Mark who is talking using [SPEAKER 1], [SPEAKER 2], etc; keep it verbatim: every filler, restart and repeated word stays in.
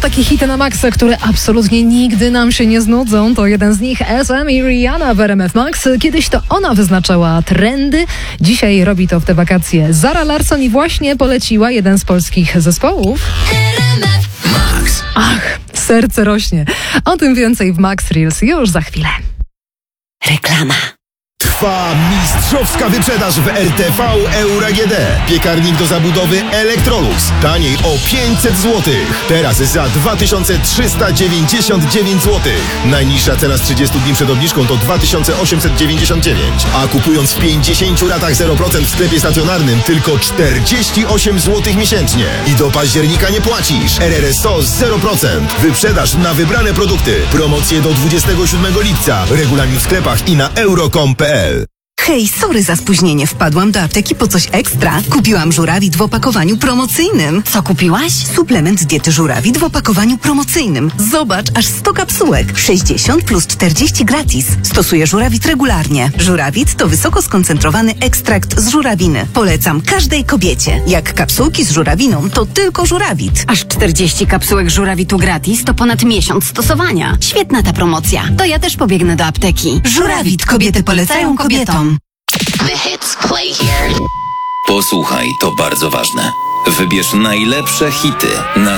[SPEAKER 1] takie hity na maksa, które absolutnie nigdy nam się nie znudzą. To jeden z nich S M i Rihanna w R M F Max. Kiedyś to ona wyznaczała trendy. Dzisiaj robi to w te wakacje Zara Larsson i właśnie poleciła jeden z polskich zespołów.
[SPEAKER 2] Max.
[SPEAKER 1] Ach, serce rośnie. O tym więcej w Max Reels już za chwilę.
[SPEAKER 3] Reklama.
[SPEAKER 4] Trwa mistrzowska wyprzedaż w R T V Euro A G D. Piekarnik do zabudowy Electrolux. Taniej o pięćset złotych. Teraz za dwa tysiące trzysta dziewięćdziesiąt dziewięć złotych. Najniższa cena z trzydziestu dni przed obniżką to dwa tysiące osiemset dziewięćdziesiąt dziewięć. A kupując w pięćdziesięciu ratach zero procent w sklepie stacjonarnym tylko czterdzieści osiem złotych miesięcznie. I do października nie płacisz. R R S O zero procent. Wyprzedaż na wybrane produkty. Promocje do dwudziestego siódmego lipca. Regulamin w sklepach i na euro kropka com kropka p l.
[SPEAKER 3] Hej, sorry za spóźnienie. Wpadłam do apteki po coś ekstra. Kupiłam żurawit w opakowaniu promocyjnym.
[SPEAKER 5] Co kupiłaś?
[SPEAKER 3] Suplement diety żurawit w opakowaniu promocyjnym. Zobacz, aż sto kapsułek. sześćdziesiąt plus czterdzieści gratis. Stosuję żurawit regularnie. Żurawit to wysoko skoncentrowany ekstrakt z żurawiny. Polecam każdej kobiecie. Jak kapsułki z żurawiną, to tylko żurawit.
[SPEAKER 5] Aż czterdzieści kapsułek żurawitu gratis to ponad miesiąc stosowania. Świetna ta promocja. To ja też pobiegnę do apteki.
[SPEAKER 3] Żurawit. Kobiety polecają kobietom.
[SPEAKER 2] The hits play here. Posłuchaj, to bardzo ważne. Wybierz najlepsze hity na